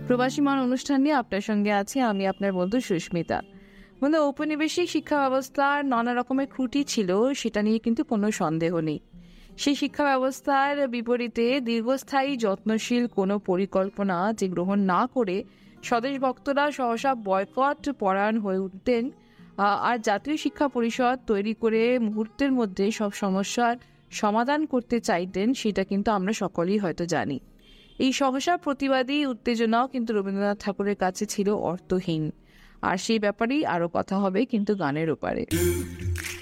প্রবাসী মান অনুষ্ঠান নিয়ে আপনার সঙ্গে আছি আমি, আপনার বন্ধু সুস্মিতা। বন্ধু, ঔপনিবেশিক শিক্ষা ব্যবস্থার নানা রকমের ত্রুটি ছিল, সেটা নিয়ে কিন্তু কোনো সন্দেহ নেই। সেই শিক্ষা ব্যবস্থার বিপরীতে দীর্ঘস্থায়ী যত্নশীল কোনো পরিকল্পনা যে গ্রহণ না করে স্বদেশ ভক্তরা সহসা বয়কট পরায়ণ হয়ে উঠতেন, আর জাতীয় শিক্ষা পরিষদ তৈরি করে মুহূর্তের মধ্যে সব সমস্যার সমাধান করতে চাইতেন, সেটা কিন্তু আমরা সকলেই হয়তো জানি। এই সহসা প্রতিবাদী উত্তেজনাও কিন্তু রবীন্দ্রনাথ ঠাকুরের কাছে ছিল অর্থহীন। আর সেই ব্যাপারেই আরো কথা হবে কিন্তু গানের ওপারে।